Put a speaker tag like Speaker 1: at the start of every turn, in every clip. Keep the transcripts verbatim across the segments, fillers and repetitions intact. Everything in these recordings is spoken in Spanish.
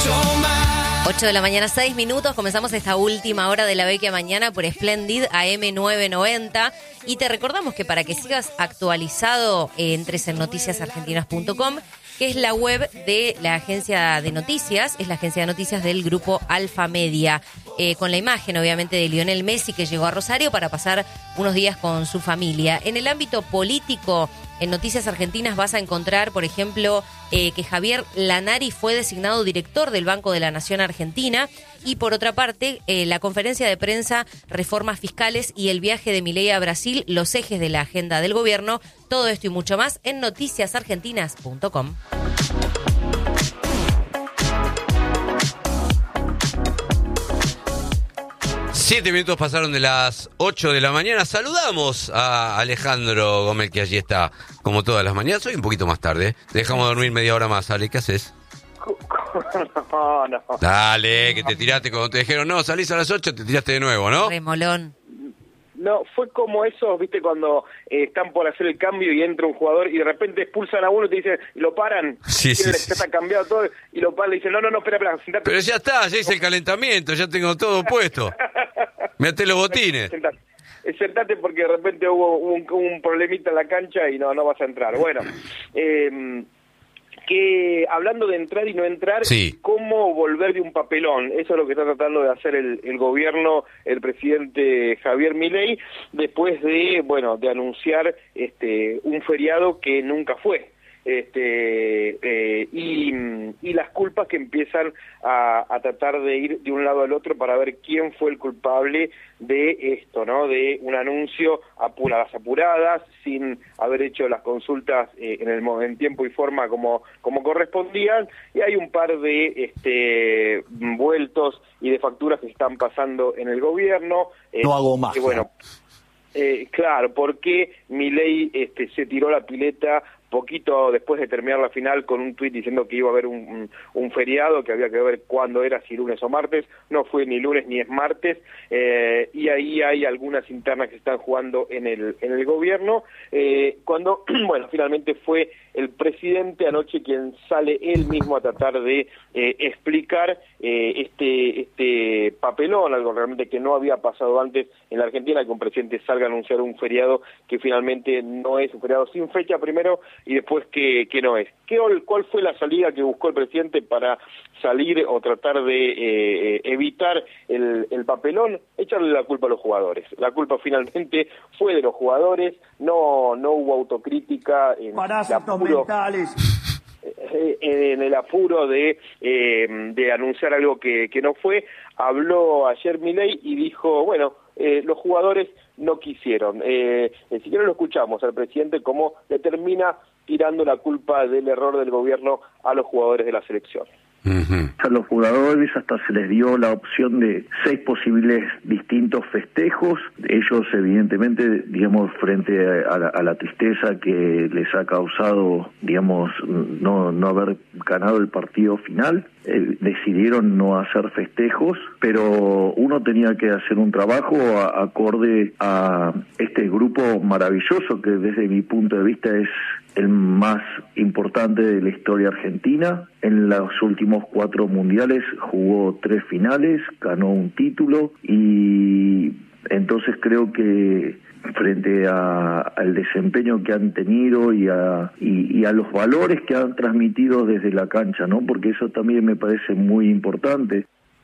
Speaker 1: ocho de la mañana, seis minutos. Comenzamos esta última hora de la Vecchia Mañana por Splendid A M novecientos noventa. Y te recordamos que para que sigas actualizado, eh, entres en noticias argentinas punto com, que es la web de la agencia de noticias, es la agencia de noticias del grupo Alfa Media, eh, con la imagen obviamente de Lionel Messi, que llegó a Rosario para pasar unos días con su familia. En el ámbito político, en Noticias Argentinas vas a encontrar, por ejemplo, eh, que Javier Lanari fue designado director del Banco de la Nación Argentina. Y por otra parte, eh, la conferencia de prensa, reformas fiscales y el viaje de Milei a Brasil, los ejes de la agenda del gobierno. Todo esto y mucho más en noticias argentinas punto com.
Speaker 2: Siete minutos pasaron de las ocho de la mañana. Saludamos a Alejandro Gómez, que allí está, como todas las mañanas. Hoy un poquito más tarde. Te dejamos dormir media hora más. Ale, ¿qué haces?
Speaker 3: No, no.
Speaker 2: Dale, que te tiraste cuando te dijeron, no, salís a las ocho, te tiraste de nuevo, ¿no?
Speaker 1: Remolón.
Speaker 3: No, fue como esos, viste, cuando eh, están por hacer el cambio y entra un jugador y de repente expulsan a uno y te dicen, y lo paran.
Speaker 2: Sí, sí,
Speaker 3: y
Speaker 2: sí.
Speaker 3: Ya está cambiado todo y lo paran y le dicen, no, no, no, espera, espera, sentate.
Speaker 2: Pero ya está, ya hice el calentamiento, ya tengo todo puesto. Me até los botines.
Speaker 3: Sentate. Sentate porque de repente hubo un, un problemita en la cancha y no, no vas a entrar. Bueno, eh... que hablando de entrar y no entrar,
Speaker 2: sí.
Speaker 3: ¿Cómo volver de un papelón? Eso es lo que está tratando de hacer el, el gobierno, el presidente Javier Milei, después de, bueno, de anunciar este un feriado que nunca fue. Este eh, y, y las culpas que empiezan a, a tratar de ir de un lado al otro para ver quién fue el culpable de esto, ¿no? De un anuncio apuradas, apuradas, sin haber hecho las consultas eh, en el en tiempo y forma como como correspondían, y hay un par de este vueltos y de facturas que están pasando en el gobierno. Eh,
Speaker 4: no hago más.
Speaker 3: Y bueno, eh, claro, porque Milei este, se tiró la pileta poquito después de terminar la final con un tuit diciendo que iba a haber un, un, un feriado, que había que ver cuándo era, si lunes o martes. No fue ni lunes ni es martes, eh, y ahí hay algunas internas que se están jugando en el en el gobierno, eh, cuando, bueno, finalmente fue el presidente anoche quien sale él mismo a tratar de eh, explicar eh, este este papelón, algo realmente que no había pasado antes en la Argentina, que un presidente salga a anunciar un feriado que finalmente no es un feriado sin fecha primero, y después que, que no es. ¿Qué, ¿Cuál fue la salida que buscó el presidente para salir o tratar de eh, evitar el, el papelón? Echarle la culpa a los jugadores. La culpa finalmente fue de los jugadores, no no hubo autocrítica en
Speaker 4: Parásitos
Speaker 3: el apuro,
Speaker 4: mentales.
Speaker 3: en el apuro de eh, de anunciar algo que, que no fue. Habló ayer Milei y dijo, bueno, eh, los jugadores no quisieron. Eh, eh, si quieren lo escuchamos al presidente cómo le termina tirando la culpa del error del gobierno a los jugadores de la selección.
Speaker 2: Uh-huh.
Speaker 5: A los jugadores hasta se les dio la opción de seis posibles distintos festejos. Ellos evidentemente, digamos, frente a la, a la tristeza que les ha causado, digamos, no no haber ganado el partido final, eh, decidieron no hacer festejos, pero uno tenía que hacer un trabajo a, acorde a este grupo maravilloso que desde mi punto de vista es el más importante de la historia argentina. En los últimos cuatro mundiales jugó tres finales, ganó un título, y entonces creo que frente a, al desempeño que han tenido y a, y, y a los valores que han transmitido desde la cancha, ¿no? Porque eso también me parece muy importante.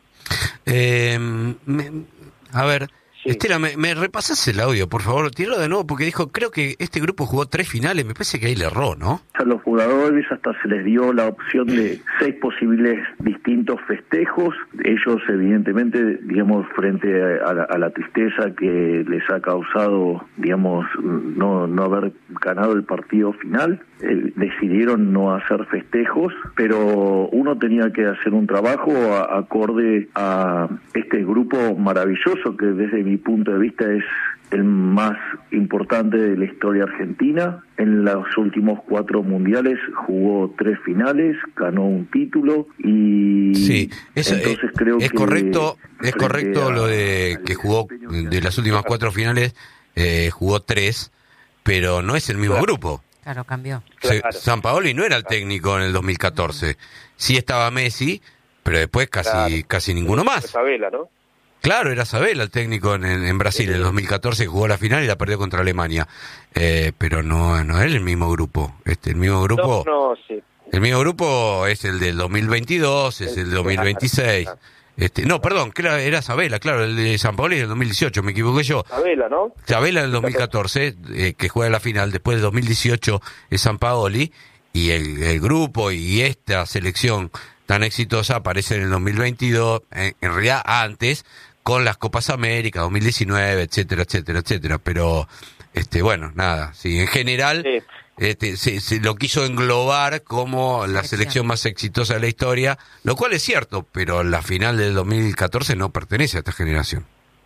Speaker 2: Eh, me, a ver...
Speaker 3: Sí.
Speaker 2: Estela, ¿me, ¿me repasás el audio, por favor? Tíralo de nuevo, porque dijo, creo que este grupo jugó tres finales, me parece que ahí le erró, ¿no?
Speaker 5: A los jugadores hasta se les dio la opción de seis posibles distintos festejos. Ellos evidentemente, digamos, frente a la, a la tristeza que les ha causado, digamos, no no haber ganado el partido final, eh, decidieron no hacer festejos, pero uno tenía que hacer un trabajo a, acorde a este grupo maravilloso que desde mi punto de vista es el más importante de la historia argentina. En los últimos cuatro mundiales jugó tres finales, ganó un título, y
Speaker 2: sí, eso,
Speaker 5: entonces
Speaker 2: eh,
Speaker 5: creo
Speaker 2: es
Speaker 5: que
Speaker 2: correcto, es correcto
Speaker 5: a,
Speaker 2: lo de que jugó de las últimas cuatro finales, eh, jugó tres, pero no es el mismo
Speaker 3: claro.
Speaker 2: grupo.
Speaker 1: Claro, cambió.
Speaker 2: Se,
Speaker 3: Claro.
Speaker 2: Sampaoli no era el técnico en el dos mil catorce. Sí estaba Messi, pero después casi claro. casi ninguno más.
Speaker 3: Sabela, ¿no?
Speaker 2: Claro, era Sabela el técnico en, en, en Brasil en el dos mil catorce, que jugó la final y la perdió contra Alemania. Eh, pero no no es el mismo grupo. Este, el mismo grupo.
Speaker 3: No, no, sí.
Speaker 2: El mismo grupo es el del dos mil veintidós, es el del dos mil veintiséis. Este, no, perdón, que era, era Sabela, claro, el de San Paolo es del dos mil dieciocho, me equivoqué yo.
Speaker 3: Sabela, ¿no?
Speaker 2: Sabela en el dos mil catorce, eh, que juega la final, después del dos mil dieciocho es San Paoli, y el, el grupo y esta selección tan exitosa aparece en el dos mil veintidós, en, en realidad antes, con las Copas América, dos mil diecinueve, etcétera, etcétera, etcétera, pero, este, bueno, nada, sí, en general, sí. este, se, se lo quiso englobar como la selección más exitosa de la historia, lo cual es cierto, pero la final del dos mil catorce no pertenece a esta generación.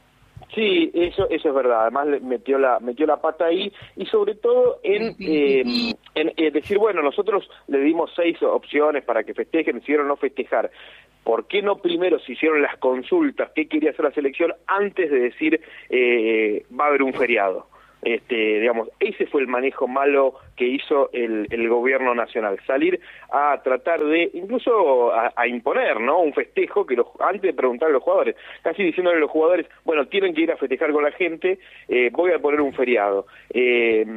Speaker 3: Sí, eso eso es verdad. Además le metió la metió la pata ahí y sobre todo en, eh, en eh, decir, bueno, nosotros le dimos seis opciones para que festejen, decidieron no festejar. ¿Por qué no primero se hicieron las consultas qué quería hacer la selección antes de decir eh, va a haber un feriado? Este, digamos, ese fue el manejo malo que hizo el, el gobierno nacional, salir a tratar de, incluso a, a imponer, ¿no? Un festejo que los, antes de preguntarle a los jugadores, casi diciéndole a los jugadores, bueno, tienen que ir a festejar con la gente, eh, voy a poner un feriado. Eh,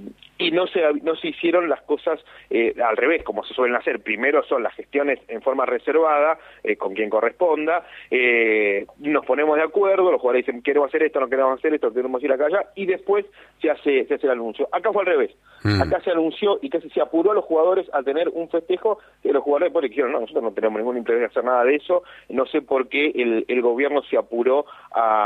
Speaker 3: y no se no se hicieron las cosas eh, al revés, como se suelen hacer. Primero son las gestiones en forma reservada, eh, con quien corresponda, eh, nos ponemos de acuerdo, los jugadores dicen, queremos hacer esto, no queremos hacer esto, queremos ir acá allá, y después se hace se hace el anuncio. Acá fue al revés. Mm. Acá se anunció y casi se apuró a los jugadores a tener un festejo, que los jugadores después dijeron, no, nosotros no tenemos ningún interés en hacer nada de eso, no sé por qué el, el gobierno se apuró a,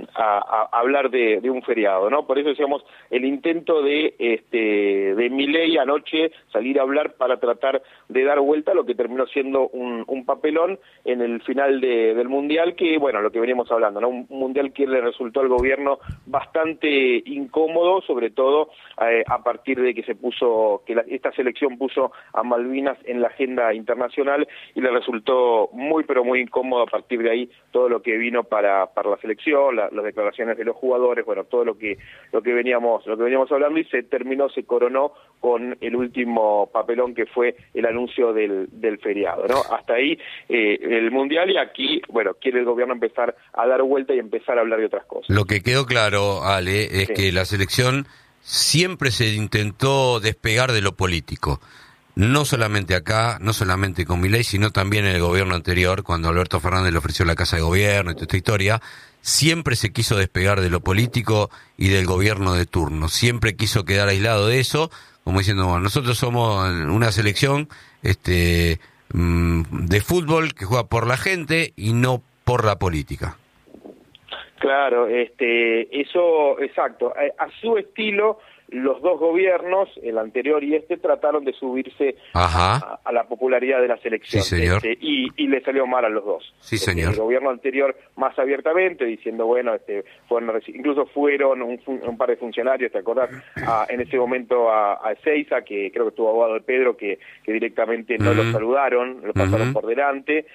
Speaker 3: a, a hablar de, de un feriado, ¿no? Por eso decíamos, el intento de este de Milei anoche salir a hablar para tratar de dar vuelta a lo que terminó siendo un, un papelón en el final de, del Mundial, que, bueno, lo que veníamos hablando, ¿no? Un Mundial que le resultó al gobierno bastante incómodo, sobre todo eh, a partir de que se puso, que la, esta selección puso a Malvinas en la agenda internacional y le resultó muy, pero muy incómodo a partir de ahí todo lo que vino para, para la selección, la, las declaraciones de los jugadores, bueno, todo lo que, lo que veníamos, lo que veníamos hablando, y se terminó, se coronó con el último papelón que fue el anuncio del, del feriado, ¿no? Hasta ahí eh, el Mundial, y aquí, bueno, quiere el gobierno empezar a dar vuelta y empezar a hablar de otras cosas.
Speaker 2: Lo que quedó claro, Ale, es sí. que la selección siempre se intentó despegar de lo político. No solamente acá, no solamente con Milei, sino también en el gobierno anterior, cuando Alberto Fernández le ofreció la Casa de Gobierno y toda esta historia, siempre se quiso despegar de lo político y del gobierno de turno. Siempre quiso quedar aislado de eso, como diciendo, bueno, nosotros somos una selección este de fútbol que juega por la gente y no por la política.
Speaker 3: Claro, este, eso, exacto. A su estilo, los dos gobiernos, el anterior y este, trataron de subirse a, a la popularidad de la selección.
Speaker 2: Sí, señor.
Speaker 3: Este, y, y le salió mal a los dos.
Speaker 2: Sí, señor.
Speaker 3: Este, el gobierno anterior más abiertamente, diciendo, bueno, este, fueron, incluso fueron un, un par de funcionarios, ¿te acordás? A, en ese momento a, a Ezeiza, que creo que estuvo abogado de Pedro, que, que directamente no uh-huh. lo saludaron, lo pasaron uh-huh. por delante,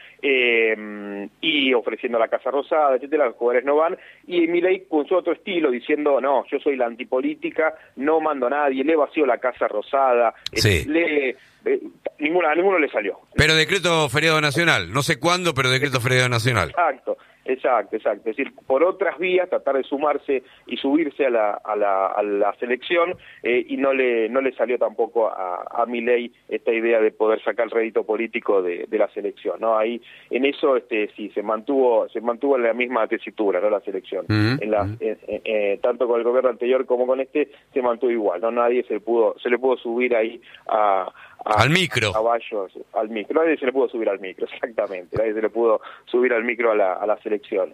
Speaker 3: eh, y ofreciendo la Casa Rosada, etcétera. Los jugadores no van, y Milei con su otro estilo, diciendo, no, yo soy la antipolítica, no mando a nadie, le vació la Casa Rosada,
Speaker 2: sí.
Speaker 3: le, eh, ninguna, a ninguno le salió.
Speaker 2: Pero decreto feriado nacional, no sé cuándo, pero decreto feriado nacional.
Speaker 3: Exacto, exacto, exacto. Es decir, por otras vías tratar de sumarse y subirse a la, a la, a la selección, eh, y no le no le salió tampoco a, a Milei esta idea de poder sacar el rédito político de, de la selección, ¿no? Ahí, en eso, este, sí, se mantuvo se mantuvo en la misma tesitura, ¿no? La selección. Uh-huh. En la, uh-huh. eh, eh, eh, tanto con el gobierno anterior como con este, se mantuvo igual, ¿no? Nadie se le pudo, se le pudo subir ahí a... A,
Speaker 2: al micro.
Speaker 3: Caballos, al micro. Nadie se le pudo subir al micro, exactamente. Nadie se le pudo subir al micro a la, a la selección.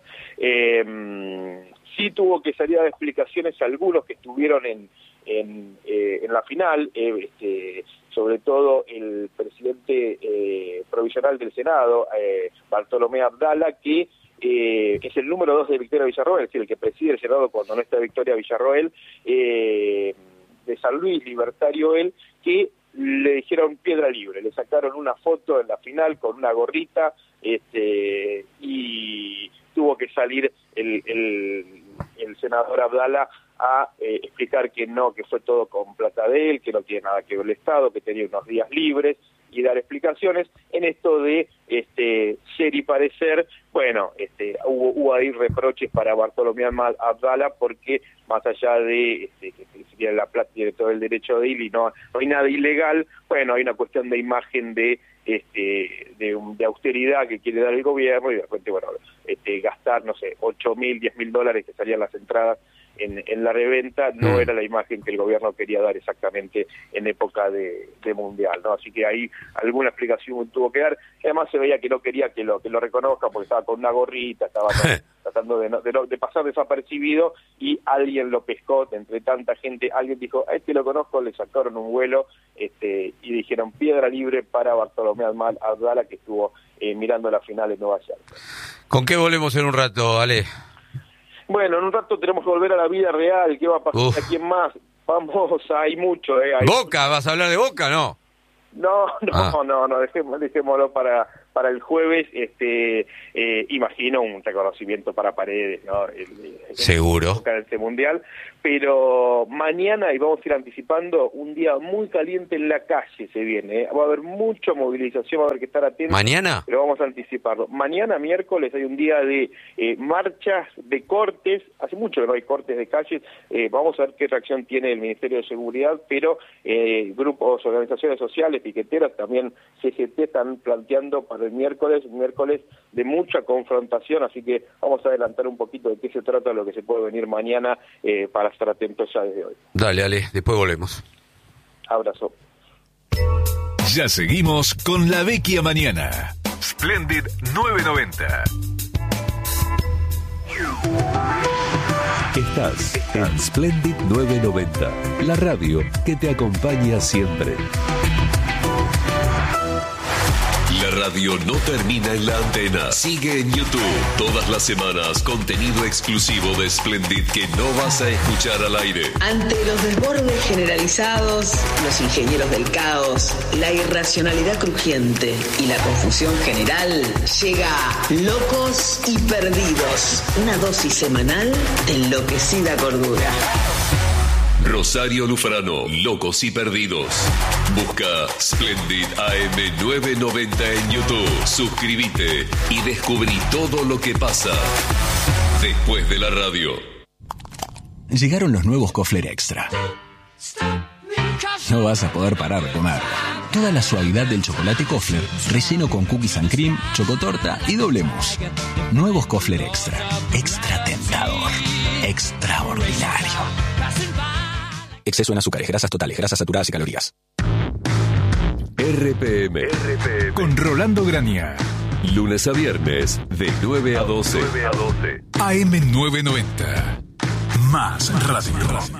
Speaker 3: Eh, sí tuvo que salir a dar explicaciones a algunos que estuvieron en, en, eh, en la final, eh, este, sobre todo el presidente eh, provisional del Senado, eh, Bartolomé Abdala, que Eh, que es el número dos de Victoria Villarroel, es decir, el que preside el Senado cuando no está Victoria Villarroel, eh, de San Luis, libertario él, que le dijeron piedra libre, le sacaron una foto en la final con una gorrita, este, y tuvo que salir el, el, el senador Abdala a eh, explicar que no, que fue todo con plata de él, que no tiene nada que ver el Estado, que tenía unos días libres, y dar explicaciones en esto de este ser y parecer, bueno, este, hubo, hubo ahí reproches para Bartolomé Abdala porque más allá de este, que tiene la plata, tiene todo el derecho de ir y no, no hay nada ilegal, bueno, hay una cuestión de imagen de este de, de austeridad que quiere dar el gobierno y de repente, bueno, este, gastar, no sé, ocho mil, diez mil dólares que salían las entradas en, en la reventa, no mm. era la imagen que el gobierno quería dar exactamente en época de, de mundial, ¿no? Así que ahí alguna explicación tuvo que dar. Además se veía que no quería que lo que lo reconozca porque estaba con una gorrita, estaba con, tratando de, no, de, no, de pasar desapercibido y alguien lo pescó entre tanta gente, alguien dijo, a este lo conozco, le sacaron un vuelo este, y dijeron piedra libre para Bartolomé Abdala que estuvo eh, mirando la final en Nueva York.
Speaker 2: ¿Con qué volvemos en un rato, Ale?
Speaker 3: Bueno, en un rato tenemos que volver a la vida real. ¿Qué va a pasar? Uf. ¿A quién más? Vamos, hay mucho. Eh, hay...
Speaker 2: ¿Boca? ¿Vas a hablar de Boca, no?
Speaker 3: No, no, ah. no, no, dejémoslo, dejémoslo para para el jueves. Este, eh, imagino un reconocimiento para Paredes, ¿no? El, el,
Speaker 2: Seguro.
Speaker 3: En este mundial. Pero mañana, y vamos a ir anticipando, un día muy caliente en la calle se viene. ¿eh? Va a haber mucha movilización, va a haber que estar atentos.
Speaker 2: ¿Mañana?
Speaker 3: Pero vamos a anticiparlo. Mañana, miércoles, hay un día de eh, marchas, de cortes. Hace mucho que no hay cortes de calles. Eh, vamos a ver qué reacción tiene el Ministerio de Seguridad, pero eh, grupos, organizaciones sociales, piqueteras, también C G T están planteando para el miércoles, un miércoles de mucha confrontación, así que vamos a adelantar un poquito de qué se trata, lo que se puede venir mañana eh, para estar atentos ya desde hoy.
Speaker 2: Dale, Ale, después volvemos.
Speaker 3: Abrazo.
Speaker 4: Ya seguimos con La Vecchia Mañana. Splendid nueve noventa.
Speaker 6: Estás en Splendid nueve noventa, la radio que te acompaña siempre.
Speaker 4: La radio no termina en la antena. Sigue en YouTube. Todas las semanas, contenido exclusivo de Splendid que no vas a escuchar al aire.
Speaker 7: Ante los desbordes generalizados, los ingenieros del caos, la irracionalidad crujiente y la confusión general, llega Locos y Perdidos. Una dosis semanal de enloquecida cordura.
Speaker 4: Rosario Lufrano, Locos y Perdidos. Busca Splendid A M nueve noventa en YouTube. Suscríbete y descubrí todo lo que pasa después de la radio.
Speaker 8: Llegaron los nuevos Kofler Extra. No vas a poder parar de comer. Toda la suavidad del chocolate Kofler, relleno con cookies and cream, chocotorta y doble mousse. Nuevos Kofler Extra. Extra tentador. Extraordinario. Exceso en azúcares, grasas totales, grasas saturadas y calorías.
Speaker 6: R P M. R P M.
Speaker 4: Con Rolando Grania.
Speaker 6: Lunes a viernes, de nueve a doce.
Speaker 4: A M nueve noventa. Más radio.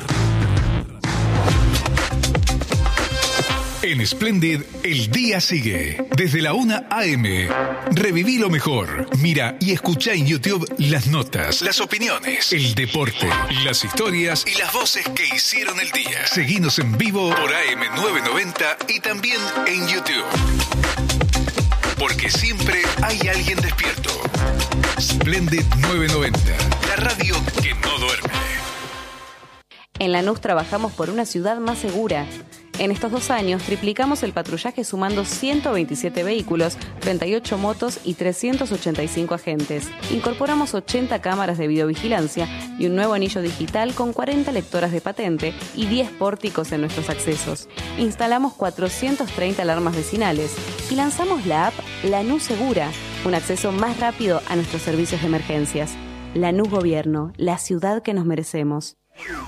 Speaker 4: En Splendid, el día sigue. Desde la una a eme. Reviví lo mejor. Mira y escucha en YouTube las notas, las opiniones, el deporte, las historias y las voces que hicieron el día. Seguinos en vivo por A M nueve noventa y también en YouTube. Porque siempre hay alguien despierto. Splendid nueve noventa. La radio que no duerme.
Speaker 9: En Lanús trabajamos por una ciudad más segura. En estos dos años triplicamos el patrullaje sumando ciento veintisiete vehículos, treinta y ocho motos y trescientos ochenta y cinco agentes. Incorporamos ochenta cámaras de videovigilancia y un nuevo anillo digital con cuarenta lectoras de patente y diez pórticos en nuestros accesos. Instalamos cuatrocientas treinta alarmas vecinales y lanzamos la app Lanús Segura, un acceso más rápido a nuestros servicios de emergencias. Lanús Gobierno, la ciudad que nos merecemos.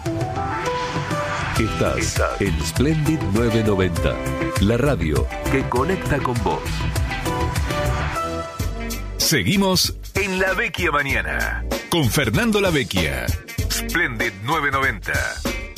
Speaker 6: Estás, Estás en Splendid nueve noventa, la radio que conecta con vos.
Speaker 4: Seguimos en La Vecchia Mañana con Fernando La Vecchia. Splendid nueve noventa.